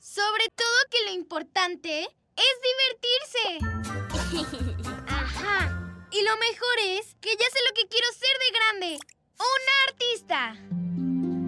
Sobre todo que lo importante es divertirse. Ajá. Y lo mejor es que ya sé lo que quiero ser de grande. ¡Una artista!